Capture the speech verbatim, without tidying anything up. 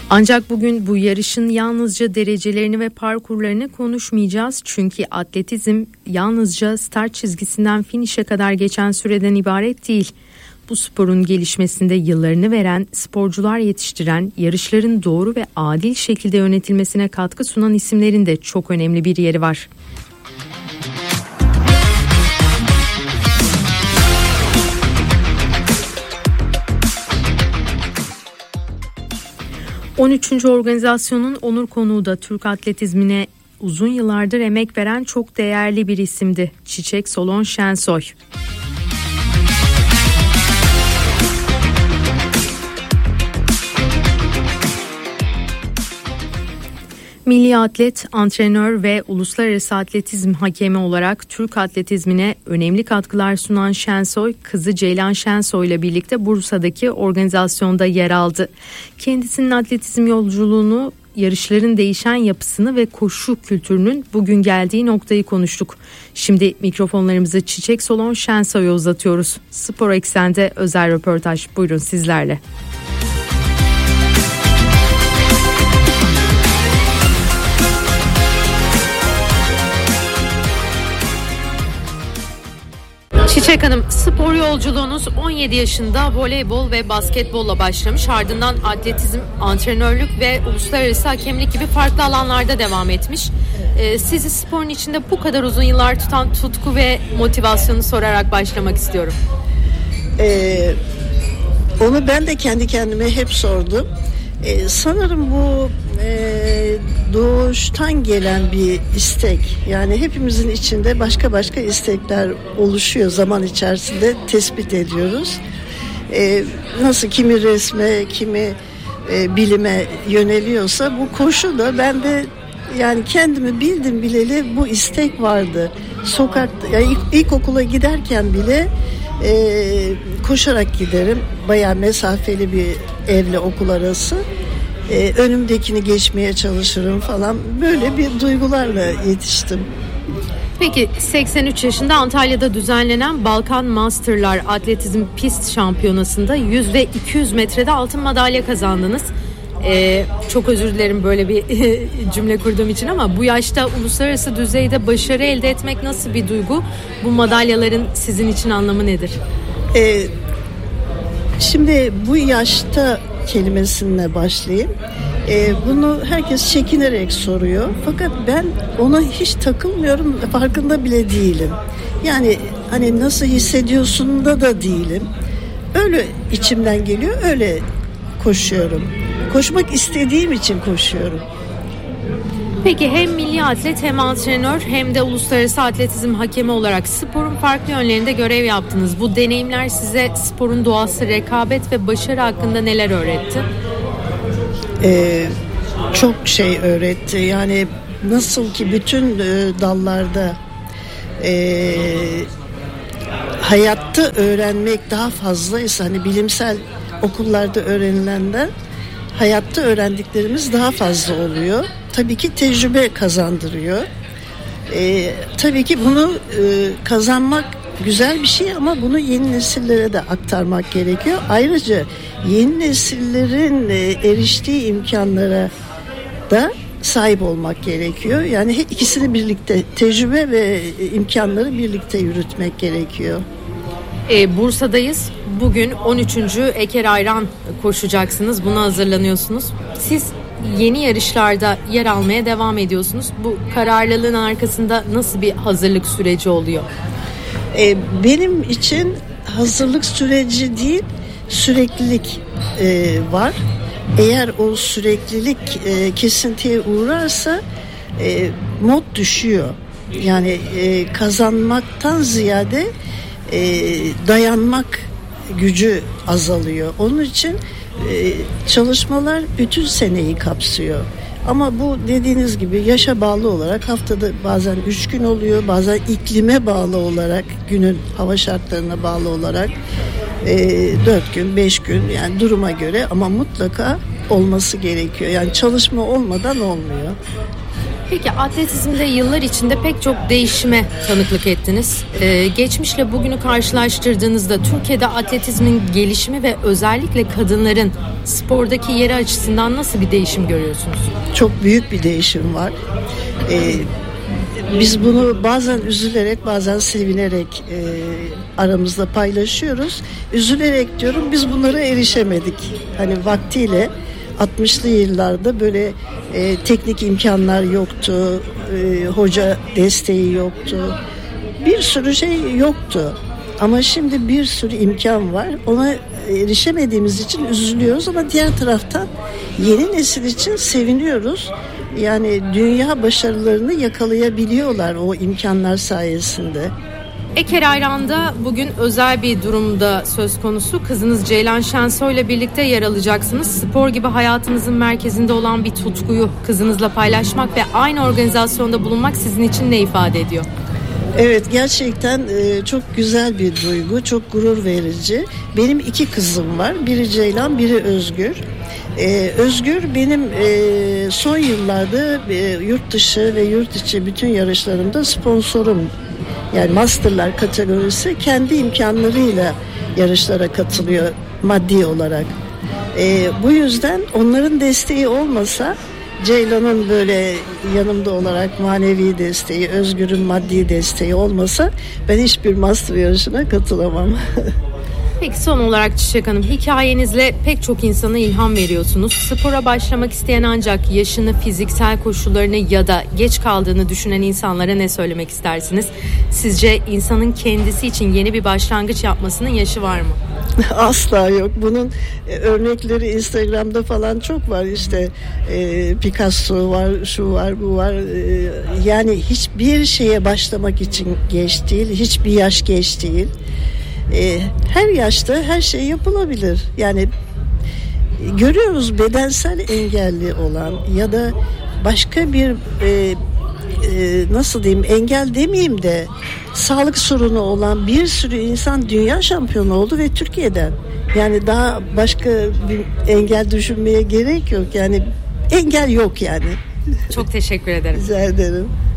Ancak bugün bu yarışın yalnızca derecelerini ve parkurlarını konuşmayacağız. Çünkü atletizm yalnızca start çizgisinden finişe kadar geçen süreden ibaret değil. Bu sporun gelişmesinde yıllarını veren, sporcular yetiştiren, yarışların doğru ve adil şekilde yönetilmesine katkı sunan isimlerin de çok önemli bir yeri var. on üçüncü organizasyonun onur konuğu da Türk atletizmine uzun yıllardır emek veren çok değerli bir isimdi. Çiçek Solon Şensoy. Milli atlet, antrenör ve uluslararası atletizm hakemi olarak Türk atletizmine önemli katkılar sunan Şensoy, kızı Ceylan Şensoy ile birlikte Bursa'daki organizasyonda yer aldı. Kendisinin atletizm yolculuğunu, yarışların değişen yapısını ve koşu kültürünün bugün geldiği noktayı konuştuk. Şimdi mikrofonlarımızı Çiçek Solon Şensoy'a uzatıyoruz. Spor Eksen'de özel röportaj. Buyurun sizlerle. Çiçek Hanım, spor yolculuğunuz on yedi yaşında voleybol ve basketbolla başlamış. Ardından atletizm, antrenörlük ve uluslararası hakemlik gibi farklı alanlarda devam etmiş. Ee, sizi sporun içinde bu kadar uzun yıllar tutan tutku ve motivasyonu sorarak başlamak istiyorum. Ee, onu ben de kendi kendime hep sordum. Ee, sanırım bu e, doğuştan gelen bir istek. Yani hepimizin içinde başka başka istekler oluşuyor, zaman içerisinde tespit ediyoruz. Ee, nasıl kimi resme, kimi e, bilime yöneliyorsa bu koşu da ben de yani kendimi bildim bileli bu istek vardı. Sokakta, yani ilk, ilkokula giderken bile e, koşarak giderim. Bayağı mesafeli bir evle okul arası. Ee, önümdekini geçmeye çalışırım falan. Böyle bir duygularla yetiştim. Peki seksen üç yaşında Antalya'da düzenlenen Balkan Masterlar Atletizm Pist Şampiyonası'nda yüz ve iki yüz metrede altın madalya kazandınız. Ee, çok özür dilerim böyle bir cümle kurduğum için ama bu yaşta uluslararası düzeyde başarı elde etmek nasıl bir duygu? Bu madalyaların sizin için anlamı nedir? Ee, şimdi bu yaşta kelimesine başlayayım. Ee, bunu herkes çekinerek soruyor. Fakat ben ona hiç takılmıyorum, farkında bile değilim. Yani hani nasıl hissediyorsun da da değilim. Öyle içimden geliyor, öyle koşuyorum. Koşmak istediğim için koşuyorum. Peki hem milli atlet hem antrenör hem de uluslararası atletizm hakemi olarak sporun farklı yönlerinde görev yaptınız. Bu deneyimler size sporun doğası, rekabet ve başarı hakkında neler öğretti? Ee, çok şey öğretti. Yani nasıl ki bütün e, dallarda e, hayatta öğrenmek daha fazlaysa, hani bilimsel okullarda öğrenilenden hayatta öğrendiklerimiz daha fazla oluyor. Tabii ki tecrübe kazandırıyor. Ee, tabii ki bunu e, kazanmak güzel bir şey ama bunu yeni nesillere de aktarmak gerekiyor. Ayrıca yeni nesillerin e, eriştiği imkanlara da sahip olmak gerekiyor. Yani ikisini birlikte, tecrübe ve imkanları birlikte yürütmek gerekiyor. Ee, Bursa'dayız. Bugün on üçüncü Eker Ayran koşacaksınız. Buna hazırlanıyorsunuz. Siz yeni yarışlarda yer almaya devam ediyorsunuz. Bu kararlılığın arkasında nasıl bir hazırlık süreci oluyor? Ee, benim için hazırlık süreci değil, süreklilik e, var. Eğer o süreklilik e, kesintiye uğrarsa e, mod düşüyor. Yani e, kazanmaktan ziyade e, dayanmak gücü azalıyor. Onun için e, çalışmalar bütün seneyi kapsıyor. Ama bu dediğiniz gibi yaşa bağlı olarak haftada bazen üç gün oluyor, bazen iklime bağlı olarak, günün hava şartlarına bağlı olarak e, dört gün, beş gün, yani duruma göre, ama mutlaka olması gerekiyor. Yani çalışma olmadan olmuyor. Peki atletizmde yıllar içinde pek çok değişime tanıklık ettiniz. Ee, geçmişle bugünü karşılaştırdığınızda Türkiye'de atletizmin gelişimi ve özellikle kadınların spordaki yeri açısından nasıl bir değişim görüyorsunuz? Çok büyük bir değişim var. Ee, biz bunu bazen üzülerek bazen sevinerek e, aramızda paylaşıyoruz. Üzülerek diyorum, biz bunlara erişemedik. Hani vaktiyle altmışlı yıllarda böyle e, teknik imkanlar yoktu, e, hoca desteği yoktu, bir sürü şey yoktu. Ama şimdi bir sürü imkan var. Ona erişemediğimiz için üzülüyoruz ama diğer taraftan yeni nesil için seviniyoruz. Yani dünya başarılarını yakalayabiliyorlar o imkanlar sayesinde. Eker Ayran'da bugün özel bir durumda söz konusu. Kızınız Ceylan Şensoy ile birlikte yer alacaksınız. Spor gibi hayatınızın merkezinde olan bir tutkuyu kızınızla paylaşmak ve aynı organizasyonda bulunmak sizin için ne ifade ediyor? Evet, gerçekten e, çok güzel bir duygu, çok gurur verici. Benim iki kızım var. Biri Ceylan, biri Özgür. Ee, Özgür benim e, son yıllarda e, yurt dışı ve yurt içi bütün yarışlarımda sponsorum. Yani masterlar kategorisi, kendi imkanlarıyla yarışlara katılıyor maddi olarak. Ee, bu yüzden onların desteği olmasa, Ceylan'ın böyle yanımda olarak manevi desteği, Özgür'ün maddi desteği olmasa ben hiçbir master yarışına katılamam. Peki son olarak Çiçek Hanım, hikayenizle pek çok insana ilham veriyorsunuz. Spora başlamak isteyen ancak yaşını, fiziksel koşullarını ya da geç kaldığını düşünen insanlara ne söylemek istersiniz? Sizce insanın kendisi için yeni bir başlangıç yapmasının yaşı var mı? Asla yok. Bunun örnekleri Instagram'da falan çok var. İşte e, Picasso var, şu var, bu var. E, yani hiçbir şeye başlamak için geç değil, hiçbir yaş geç değil. E, her yaşta her şey yapılabilir. Yani görüyoruz bedensel engelli olan ya da başka bir e, e, nasıl diyeyim, engel demeyeyim de sağlık sorunu olan bir sürü insan dünya şampiyonu oldu ve Türkiye'den. Yani daha başka bir engel düşünmeye gerek yok. Yani engel yok yani. Çok teşekkür ederim. Rica ederim.